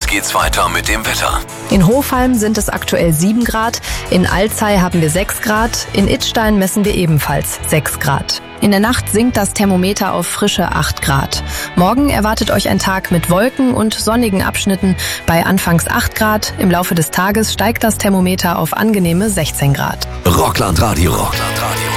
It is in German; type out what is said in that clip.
geht's weiter mit dem Wetter. In Hofheim sind es aktuell 7 Grad, in Alzey haben wir 6 Grad, in Idstein messen wir ebenfalls 6 Grad. In der Nacht sinkt das Thermometer auf frische 8 Grad. Morgen erwartet euch ein Tag mit Wolken und sonnigen Abschnitten bei anfangs 8 Grad. Im Laufe des Tages steigt das Thermometer auf angenehme 16 Grad. Rockland Radio.